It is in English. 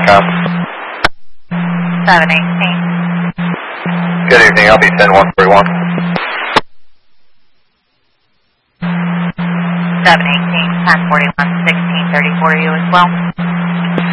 com. 718. Good evening, I'll be 10141. 718, 1041, 1634, you as well.